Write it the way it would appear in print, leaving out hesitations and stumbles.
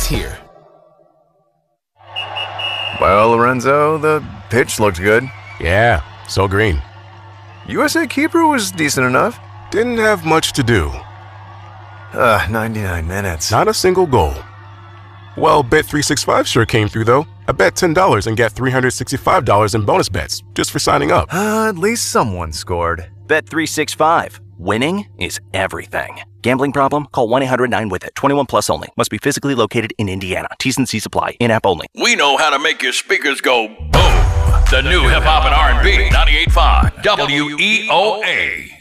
starts here. Well, Lorenzo, the pitch looked good. Yeah, so green. USA Keeper was decent enough. Didn't have much to do. 99 minutes. Not a single goal. Well, Bet365 sure came through, though. I bet $10 and get $365 in bonus bets just for signing up. At least someone scored. Bet365. Winning is everything. Gambling problem? Call 1-800-9-WITH-IT. 21 plus only. Must be physically located in Indiana. T's and C's apply. In-app only. We know how to make your speakers go boom. The new hip-hop and R&B 98.5 WEOA.